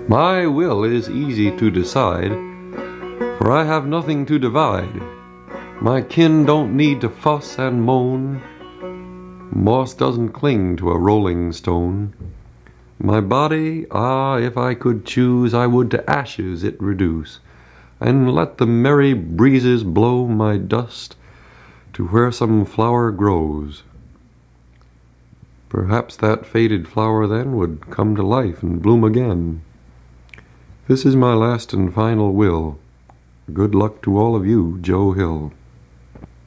My will is easy to decide, for I have nothing to divide. My kin don't need to fuss and moan. Moss doesn't cling to a rolling stone. My body, if I could choose, I would to ashes it reduce, and let the merry breezes blow my dust to where some flower grows. Perhaps that faded flower then would come to life and bloom again. This is my last and final will. Good luck to all of you, Joe Hill.